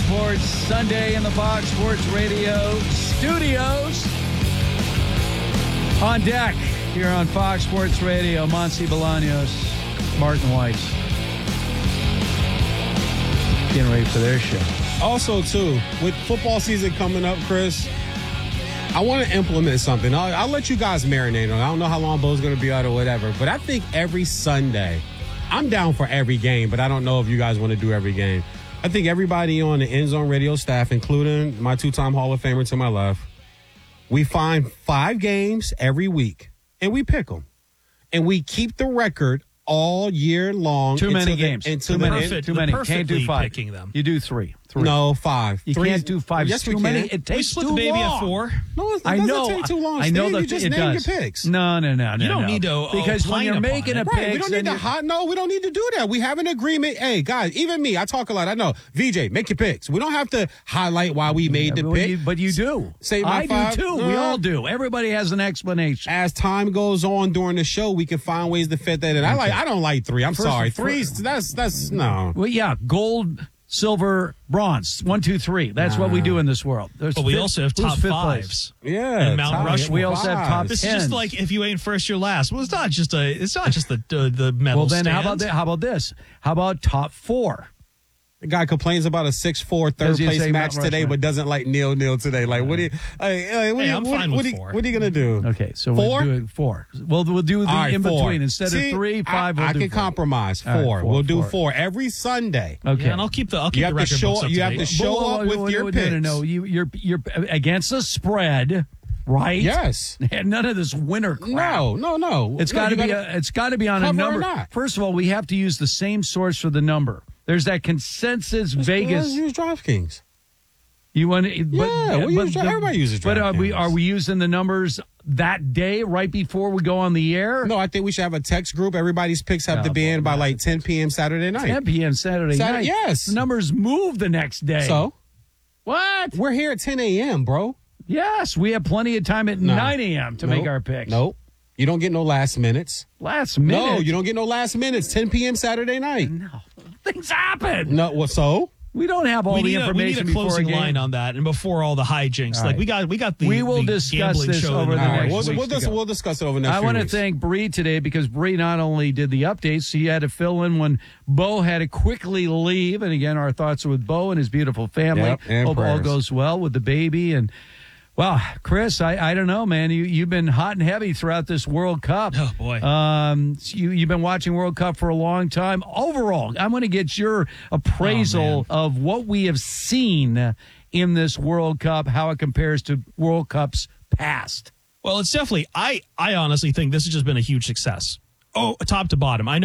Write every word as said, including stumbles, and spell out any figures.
Sports Sunday in the Fox Sports Radio studios. On deck here on Fox Sports Radio, Monty Bolaños, Martin Weiss. Getting ready for their show. Also, too, with football season coming up, Chris, I want to implement something. I'll, I'll let you guys marinate on it. I don't know how long Bo's going to be out or whatever, but I think every Sunday, I'm down for every game, but I don't know if you guys want to do every game. I think everybody on the End Zone Radio staff, including my two-time Hall of Famer to my left, we find five games every week, and we pick them. And we keep the record all year long. Too many the, games. Until Too the many. end. Too many. Can't do five. Picking them. You do three. Three. No, five. You Three can't is, do five. Yes, too we many. can. It takes we split too the baby long. at four. No, it I doesn't know. take too long. I know Steve. that You just it name does. your picks. No, no, no, no. You don't no. need to because when you're opine making a upon pick, it. Right, we don't need to hot. No, we don't need to do that. We have an agreement. Hey, guys, even me, I talk a lot. I know. V J, make your picks. We don't have to highlight why we made the but pick. You, but you do. Say my I five. do too. No. We all do. Everybody has an explanation. As time goes on during the show, we can find ways to fit that in. I like. I don't like three. I'm First- sorry. first- Three's. That's that's no. Well, yeah, gold, silver, bronze. One, two, three. That's what we do in this world. There's But we fifth- also have who's top fifth fives. place? Yeah. And Mount top Rushmore. We also have top fives. This is tens. just like if you ain't first, you're last. Well, it's not just a. It's not just the uh, the medal Well, then stand. how about that? How about this? How about top four? The guy complains about a six four third Does he place say match Mount today, Rushmore? but doesn't like nil nil today. Like, what do you? Hey, hey, what Hey, do you- I'm what- fine what with do you- four. What are you gonna do? Okay, so Four? we'll do it four. Well, we'll do the All right, in four. between instead See, of three, five. I, We'll I do can four. compromise. Four. All right, four, We'll do four. four every Sunday. Okay, Yeah, and I'll keep the. I'll keep You the have to record show- books up you to have date. to show Whoa, whoa, up whoa, with whoa, your no, no, picks. no. You, you're you're against the spread, right? Yes. And none of this winter crap. No, no, no. It's No, got to you be. gotta- A, it's got to be on a cover or number. not. First of all, we have to use the same source for the number. There's that consensus Let's Vegas. use DraftKings. You want to? But, Yeah, we but use- everybody uses But are we DraftKings. are we using the numbers that day right before we go on the air? No, I think we should have a text group. Everybody's picks have Oh, to be in boy, by man. like ten p.m. Saturday night. ten p.m. Saturday Saturday- night. yes. The numbers move the next day. So what? we're here at ten a.m., bro. Yes, we have plenty of time at No. nine a.m. to Nope. make our picks. Nope. You don't get no last minutes. Last minute. No, you don't get no last minutes. ten p.m. Saturday night. No, things happen. No, well, so We don't have all we the need, a, we information need a before closing a game. line on that, and before all the hijinks, All like right. we got, we got the. We will the discuss gambling this show over in the all next right, next we'll, weeks we'll, to dis- go. we'll discuss it over the next I few want to weeks. thank Bree today because Bree not only did the updates, she had to fill in when Bo had to quickly leave. And again, our thoughts are with Bo and his beautiful family. Yep, and Hope all prayers. goes well with the baby. And well, Chris, I, I don't know, man. You you've been hot and heavy throughout this World Cup. Oh, boy. Um, you you've been watching World Cup for a long time. Overall, I'm going to get your appraisal Oh, of what we have seen in this World Cup, how it compares to World Cups past. Well, it's definitely. I I honestly think this has just been a huge success. Oh, top to bottom. I know.